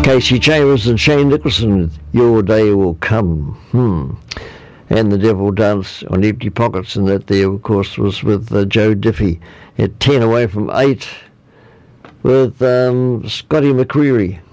Casey Chambers and Shane Nicholson, Your Day Will Come. And The Devil Dance on Empty Pockets, and that there, of course, was with Joe Diffie at 10 away from 8 with Scotty McCreery.